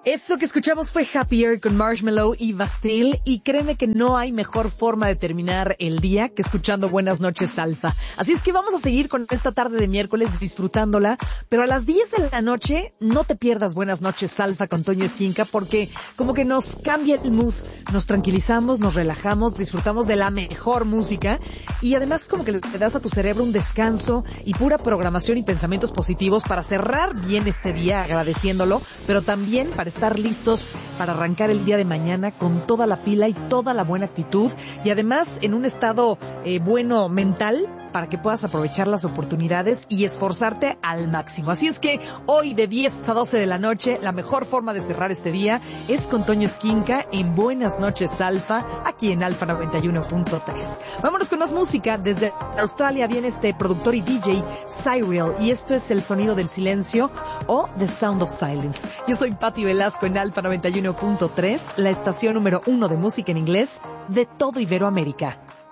Eso que escuchamos fue Happier con Marshmello y Bastille, y créeme que no hay mejor forma de terminar el día que escuchando Buenas Noches Alfa. Así es que vamos a seguir con esta tarde de miércoles disfrutándola, pero a las 10 de la noche no te pierdas Buenas Noches Alfa con Toño Esquinca, porque como que nos cambia el mood, nos tranquilizamos, nos relajamos, disfrutamos de la mejor música y además como que le das a tu cerebro un descanso y pura programación y pensamientos positivos para cerrar bien este día agradeciéndolo, pero también para estar listos para arrancar el día de mañana con toda la pila y toda la buena actitud y además en un estado bueno mental para que puedas aprovechar las oportunidades y esforzarte al máximo. Así es que hoy de 10 a 12 de la noche la mejor forma de cerrar este día es con Toño Esquinca en Buenas Noches Alfa, aquí en Alfa 91.3. Vámonos con más música. Desde Australia viene este productor y DJ Cyril y esto es El Sonido del Silencio o The Sound of Silence. Yo soy Patti Velasco en Alfa 91.3, la estación número 1 de música en inglés de todo Iberoamérica.